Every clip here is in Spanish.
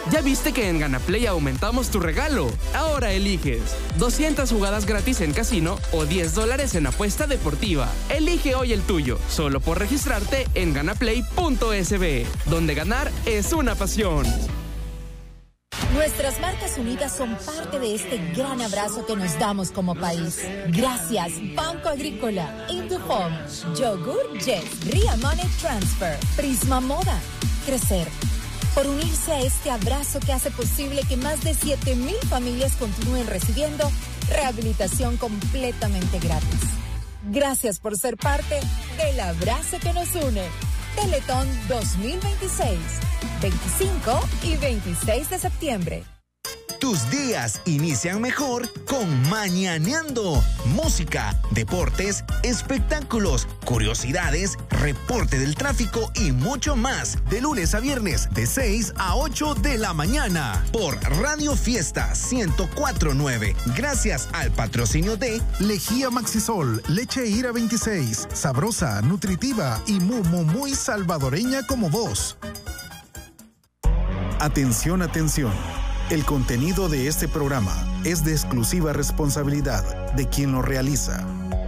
¿Ya viste que en GanaPlay aumentamos tu regalo? Ahora eliges 200 jugadas gratis en casino o $10 en apuesta deportiva. Elige hoy el tuyo, solo por registrarte en ganaplay.sb, donde ganar es una pasión. Nuestras marcas unidas son parte de este gran abrazo que nos damos como país. Gracias, Banco Agrícola, Indufom, Yogur Yes, Ria Money Transfer, Prisma Moda, Crecer. Por unirse a este abrazo que hace posible que más de 7,000 familias continúen recibiendo rehabilitación completamente gratis. Gracias por ser parte del abrazo que nos une. Teletón 2026, 25 y 26 de septiembre. Tus días inician mejor con Mañaneando. Música, deportes, espectáculos, curiosidades, reporte del tráfico y mucho más. De lunes a viernes, de 6 a 8 de la mañana. Por Radio Fiesta 104.9. Gracias al patrocinio de Lejía Maxisol, leche Ira 26. Sabrosa, nutritiva y muy salvadoreña como vos. Atención, atención. El contenido de este programa es de exclusiva responsabilidad de quien lo realiza.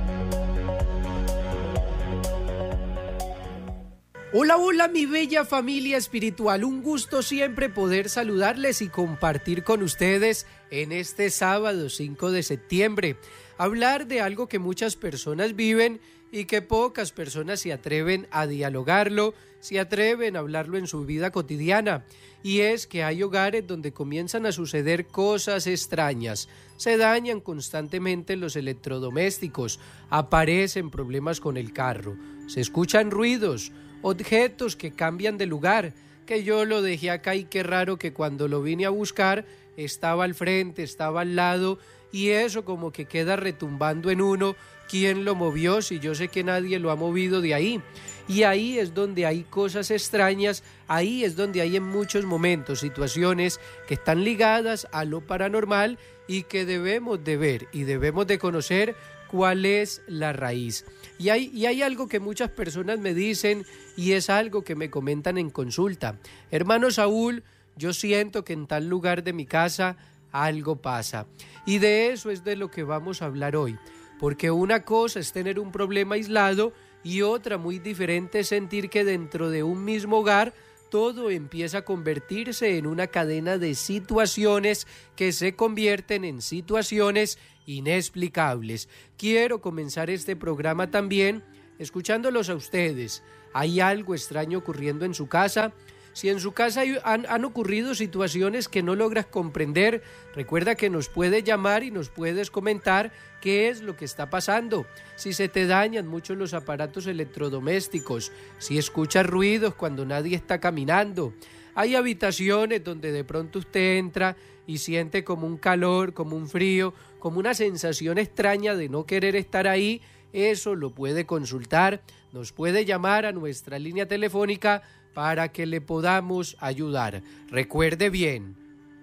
Hola, hola, mi bella familia espiritual. Un gusto siempre poder saludarles y compartir con ustedes en este sábado 5 de septiembre. Hablar de algo que muchas personas viven y que pocas personas se atreven a dialogarlo, se atreven a hablarlo en su vida cotidiana. Y es que hay hogares donde comienzan a suceder cosas extrañas. Se dañan constantemente los electrodomésticos, aparecen problemas con el carro, se escuchan ruidos, objetos que cambian de lugar, que yo lo dejé acá y qué raro que cuando lo vine a buscar estaba al frente, estaba al lado, y eso como que queda retumbando en uno. ¿Quién lo movió? Si yo sé que nadie lo ha movido de ahí. Y ahí es donde hay cosas extrañas, ahí es donde hay en muchos momentos situaciones que están ligadas a lo paranormal y que debemos de ver y debemos de conocer cuál es la raíz. Y hay algo que muchas personas me dicen y es algo que me comentan en consulta. Hermano Saúl, yo siento que en tal lugar de mi casa algo pasa. Y de eso es de lo que vamos a hablar hoy. Porque una cosa es tener un problema aislado y otra muy diferente es sentir que dentro de un mismo hogar todo empieza a convertirse en una cadena de situaciones que se convierten en situaciones inexplicables. Quiero comenzar este programa también escuchándolos a ustedes. ¿Hay algo extraño ocurriendo en su casa? Si en su casa han ocurrido situaciones que no logras comprender, recuerda que nos puedes llamar y nos puedes comentar qué es lo que está pasando. Si se te dañan mucho los aparatos electrodomésticos, si escuchas ruidos cuando nadie está caminando. Hay habitaciones donde de pronto usted entra y siente como un calor, como un frío, como una sensación extraña de no querer estar ahí. Eso lo puede consultar, nos puede llamar a nuestra línea telefónica para que le podamos ayudar. Recuerde bien,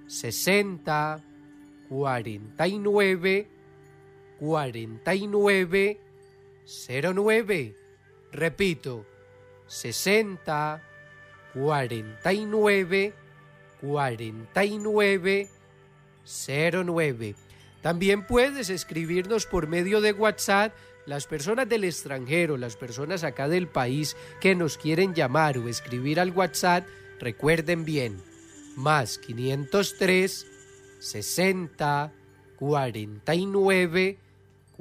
60 49 49 09. Repito, 60 49 49 09. También puedes escribirnos por medio de WhatsApp. Las personas del extranjero, las personas acá del país que nos quieren llamar o escribir al WhatsApp, recuerden bien, más 503 60 49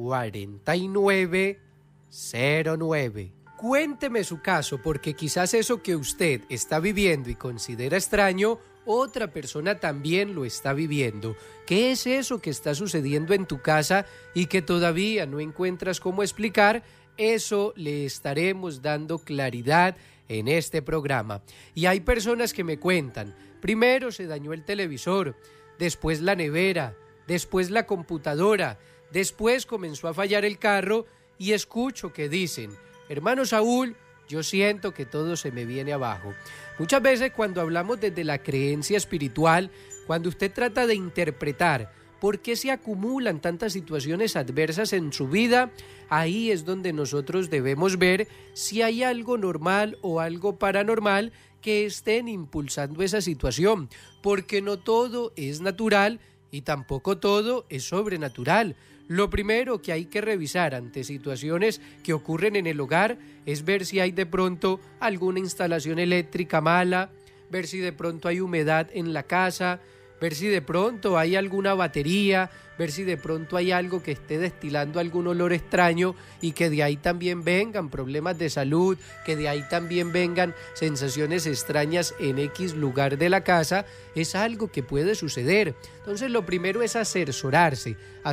49 09. Cuénteme su caso, porque quizás eso que usted está viviendo y considera extraño, otra persona también lo está viviendo. ¿Qué es eso que está sucediendo en tu casa y que todavía no encuentras cómo explicar? Eso le estaremos dando claridad en este programa. Y hay personas que me cuentan, primero se dañó el televisor, después la nevera, después la computadora, después comenzó a fallar el carro y escucho que dicen, hermano Saúl, yo siento que todo se me viene abajo. Muchas veces cuando hablamos desde la creencia espiritual, cuando usted trata de interpretar ¿Por qué se acumulan tantas situaciones adversas en su vida? Ahí es donde nosotros debemos ver si hay algo normal o algo paranormal que estén impulsando esa situación, porque no todo es natural y tampoco todo es sobrenatural. Lo primero que hay que revisar ante situaciones que ocurren en el hogar es ver si hay de pronto alguna instalación eléctrica mala, ver si de pronto hay humedad en la casa, ver si de pronto hay alguna batería, ver si de pronto hay algo que esté destilando algún olor extraño y que de ahí también vengan problemas de salud, que de ahí también vengan sensaciones extrañas en X lugar de la casa. Es algo que puede suceder. Entonces lo primero es asesorarse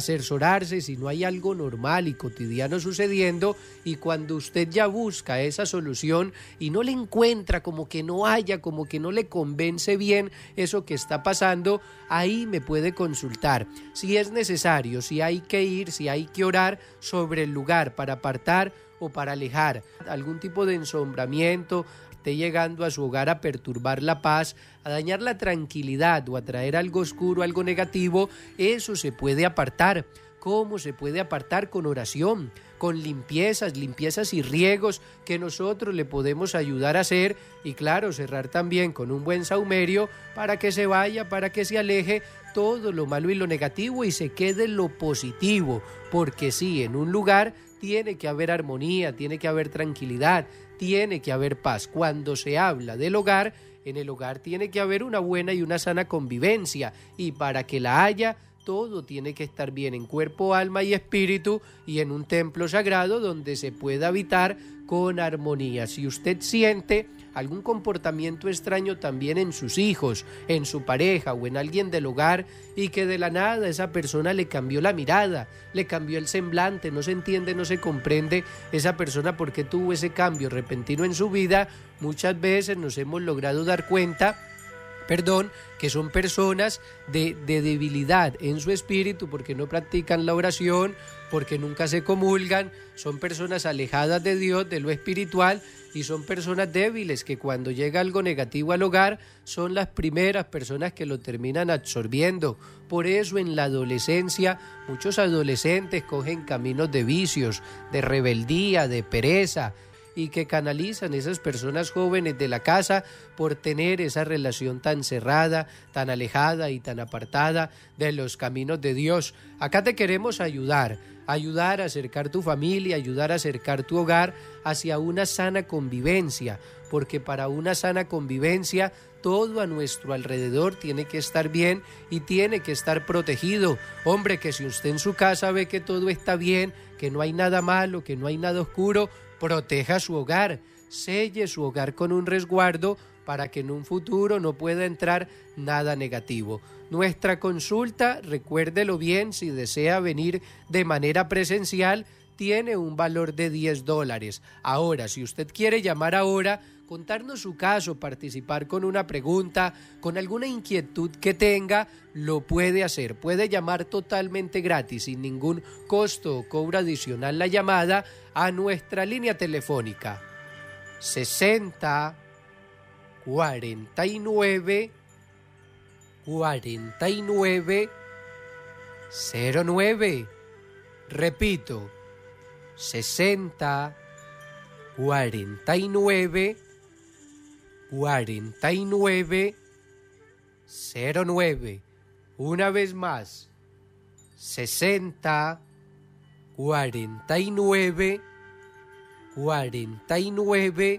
si no hay algo normal y cotidiano sucediendo, y cuando usted ya busca esa solución y no le encuentra, como que no haya, como que no le convence bien eso que está pasando, ahí me puede consultar. Si es necesario, si hay que ir, si hay que orar sobre el lugar para apartar o para alejar algún tipo de ensombramiento, esté llegando a su hogar a perturbar la paz, a dañar la tranquilidad o a traer algo oscuro, algo negativo, eso se puede apartar. ¿Cómo se puede apartar? Con oración, con limpiezas y riegos que nosotros le podemos ayudar a hacer, y claro, cerrar también con un buen saumerio para que se vaya, para que se aleje todo lo malo y lo negativo y se quede lo positivo, porque sí, en un lugar tiene que haber armonía, tiene que haber tranquilidad, tiene que haber paz. Cuando se habla del hogar, en el hogar tiene que haber una buena y una sana convivencia, y para que la haya, todo tiene que estar bien en cuerpo, alma y espíritu, y en un templo sagrado donde se pueda habitar con armonía. Si usted siente algún comportamiento extraño también en sus hijos, en su pareja o en alguien del hogar, y que de la nada esa persona le cambió la mirada, le cambió el semblante, no se entiende, no se comprende esa persona por qué tuvo ese cambio repentino en su vida, muchas veces nos hemos logrado dar cuenta que son personas de debilidad en su espíritu, porque no practican la oración, porque nunca se comulgan, son personas alejadas de Dios, de lo espiritual, y son personas débiles que cuando llega algo negativo al hogar son las primeras personas que lo terminan absorbiendo. Por eso en la adolescencia muchos adolescentes cogen caminos de vicios, de rebeldía, de pereza, y que canalizan esas personas jóvenes de la casa por tener esa relación tan cerrada, tan alejada y tan apartada de los caminos de Dios. Acá te queremos ayudar a acercar tu familia, ayudar a acercar tu hogar hacia una sana convivencia, porque para una sana convivencia todo a nuestro alrededor tiene que estar bien y tiene que estar protegido. Hombre, que si usted en su casa ve que todo está bien, que no hay nada malo, que no hay nada oscuro, proteja su hogar, selle su hogar con un resguardo para que en un futuro no pueda entrar nada negativo. Nuestra consulta, recuérdelo bien, si desea venir de manera presencial, tiene un valor de $10. Ahora, si usted quiere llamar ahora, contarnos su caso, participar con una pregunta, con alguna inquietud que tenga, lo puede hacer. Puede llamar totalmente gratis, sin ningún costo o cobro adicional la llamada a nuestra línea telefónica 60 49 49 09. Repito, 60 49 49 09. Una vez más, 60 49 49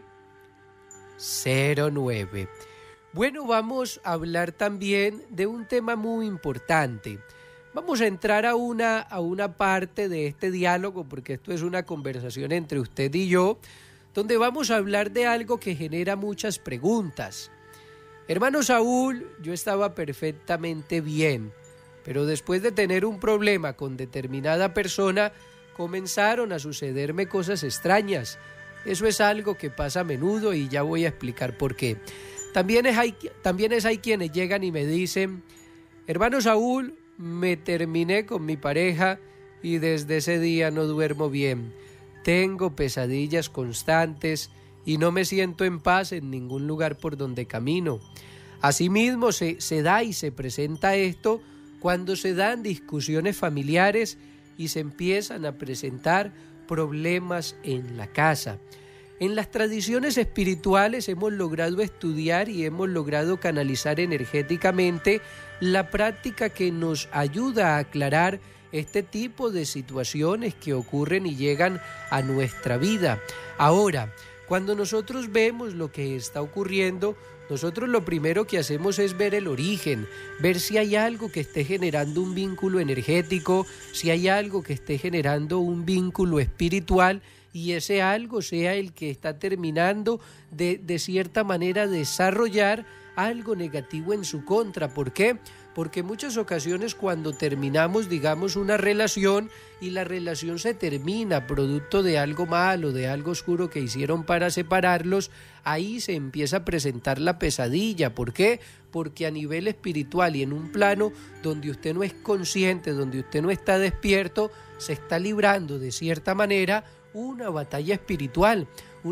09. Bueno, vamos a hablar también de un tema muy importante. Vamos a entrar a una parte de este diálogo, porque esto es una conversación entre usted y yo, donde vamos a hablar de algo que genera muchas preguntas. Hermano Saúl, yo estaba perfectamente bien, pero después de tener un problema con determinada persona, comenzaron a sucederme cosas extrañas. Eso es algo que pasa a menudo y ya voy a explicar por qué. También hay quienes llegan y me dicen: hermano Saúl, me terminé con mi pareja y desde ese día no duermo bien. Tengo pesadillas constantes y no me siento en paz en ningún lugar por donde camino. Asimismo se da y se presenta esto cuando se dan discusiones familiares y se empiezan a presentar problemas en la casa. En las tradiciones espirituales hemos logrado estudiar y hemos logrado canalizar energéticamente la práctica que nos ayuda a aclarar este tipo de situaciones que ocurren y llegan a nuestra vida. Ahora, cuando nosotros vemos lo que está ocurriendo, nosotros lo primero que hacemos es ver el origen, ver si hay algo que esté generando un vínculo energético, si hay algo que esté generando un vínculo espiritual, y ese algo sea el que está terminando de cierta manera desarrollar algo negativo en su contra. ¿Por qué? Porque en muchas ocasiones cuando terminamos, digamos, una relación y la relación se termina producto de algo malo, de algo oscuro que hicieron para separarlos, ahí se empieza a presentar la pesadilla. ¿Por qué? Porque a nivel espiritual y en un plano donde usted no es consciente, donde usted no está despierto, se está librando de cierta manera una batalla espiritual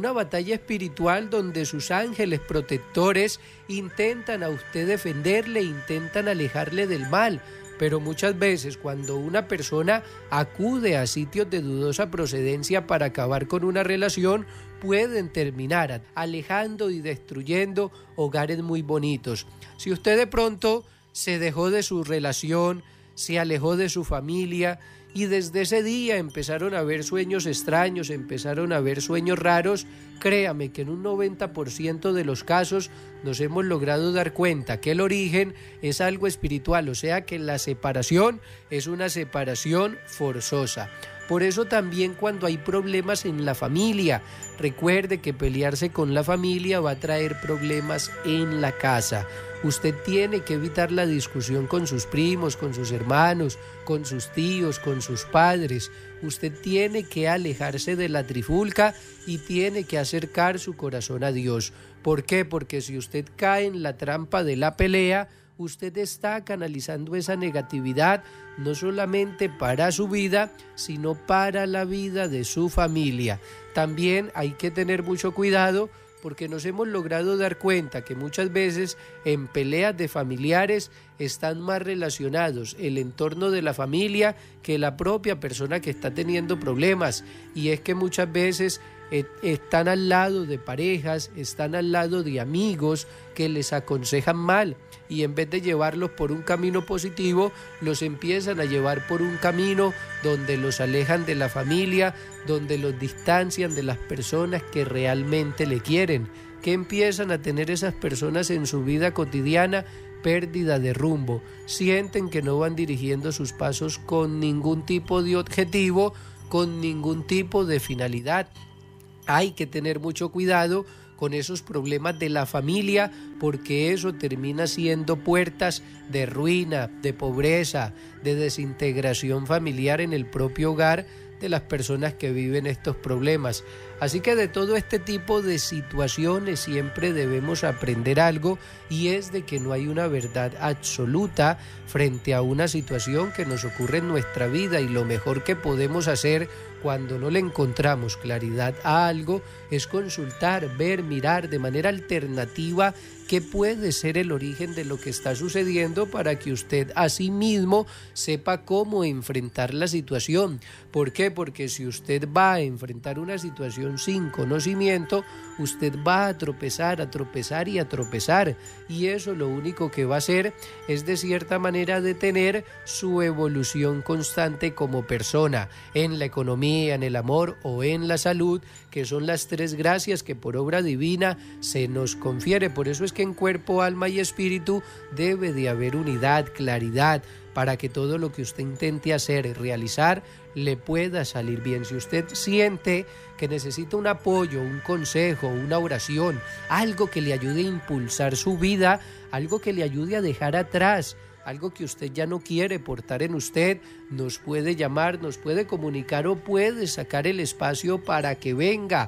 donde sus ángeles protectores intentan a usted defenderle, intentan alejarle del mal. Pero muchas veces cuando una persona acude a sitios de dudosa procedencia para acabar con una relación, pueden terminar alejando y destruyendo hogares muy bonitos. Si usted de pronto se dejó de su relación, se alejó de su familia, y desde ese día empezaron a ver sueños extraños, empezaron a ver sueños raros, créame que en un 90% de los casos nos hemos logrado dar cuenta que el origen es algo espiritual, o sea que la separación es una separación forzosa. Por eso también cuando hay problemas en la familia, recuerde que pelearse con la familia va a traer problemas en la casa. Usted tiene que evitar la discusión con sus primos, con sus hermanos, con sus tíos, con sus padres. Usted tiene que alejarse de la trifulca y tiene que acercar su corazón a Dios. ¿Por qué? Porque si usted cae en la trampa de la pelea, usted está canalizando esa negatividad no solamente para su vida, sino para la vida de su familia. También hay que tener mucho cuidado porque nos hemos logrado dar cuenta que muchas veces en peleas de familiares están más relacionados el entorno de la familia que la propia persona que está teniendo problemas. Y es que muchas veces están al lado de parejas, están al lado de amigos que les aconsejan mal, y en vez de llevarlos por un camino positivo, los empiezan a llevar por un camino donde los alejan de la familia, donde los distancian de las personas que realmente le quieren. ¿Qué empiezan a tener esas personas en su vida cotidiana? Pérdida de rumbo. Sienten que no van dirigiendo sus pasos con ningún tipo de objetivo, con ningún tipo de finalidad. Hay que tener mucho cuidado con esos problemas de la familia, porque eso termina siendo puertas de ruina, de pobreza, de desintegración familiar en el propio hogar de las personas que viven estos problemas. Así que de todo este tipo de situaciones siempre debemos aprender algo, y es de que no hay una verdad absoluta frente a una situación que nos ocurre en nuestra vida, y lo mejor que podemos hacer cuando no le encontramos claridad a algo es consultar, ver, mirar de manera alternativa qué puede ser el origen de lo que está sucediendo, para que usted a sí mismo sepa cómo enfrentar la situación. ¿Por qué? Porque si usted va a enfrentar una situación sin conocimiento, usted va a tropezar y a tropezar, y eso lo único que va a hacer es de cierta manera detener su evolución constante como persona, en la economía, en el amor o en la salud, que son las tres gracias que por obra divina se nos confiere. Por eso es que en cuerpo, alma y espíritu debe de haber unidad, claridad, para que todo lo que usted intente hacer y realizar le pueda salir bien. Si usted siente que necesita un apoyo, un consejo, una oración, algo que le ayude a impulsar su vida, algo que le ayude a dejar atrás algo que usted ya no quiere portar en usted, nos puede llamar, nos puede comunicar o puede sacar el espacio para que venga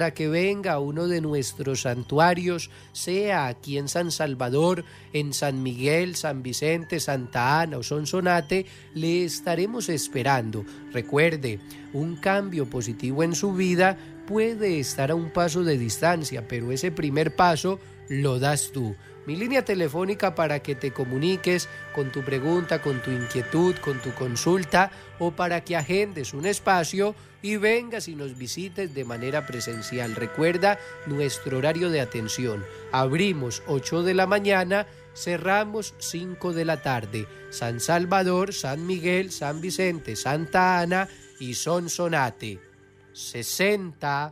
a uno de nuestros santuarios, sea aquí en San Salvador, en San Miguel, San Vicente, Santa Ana o Sonsonate. Le estaremos esperando. Recuerde, un cambio positivo en su vida puede estar a un paso de distancia, pero ese primer paso lo das tú. Mi línea telefónica para que te comuniques con tu pregunta, con tu inquietud, con tu consulta o para que agendes un espacio y vengas y nos visites de manera presencial. Recuerda nuestro horario de atención. Abrimos 8 de la mañana, cerramos 5 de la tarde. San Salvador, San Miguel, San Vicente, Santa Ana y Sonsonate. 60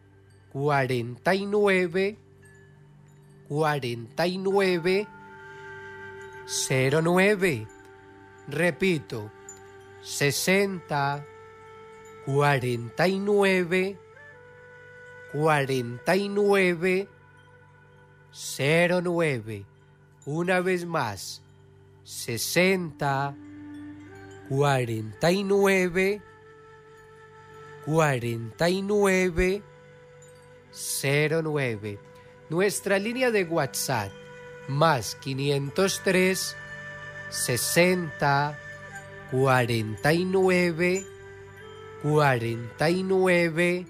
49 49 09. Repito, 60 49 49 09. Una vez más, 60 49 49 09. Nuestra línea de WhatsApp, más 503 60 49 49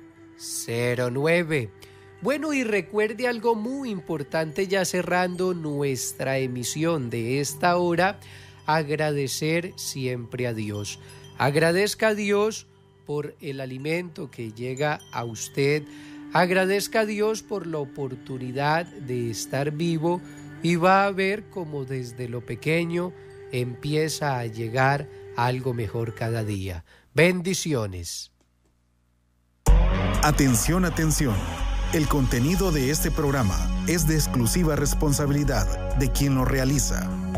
09. Bueno, y recuerde algo muy importante ya cerrando nuestra emisión de esta hora, agradecer siempre a Dios. Agradezca a Dios por el alimento que llega a usted. Agradezca a Dios por la oportunidad de estar vivo y va a ver cómo desde lo pequeño empieza a llegar algo mejor cada día. Bendiciones. Atención, atención. El contenido de este programa es de exclusiva responsabilidad de quien lo realiza.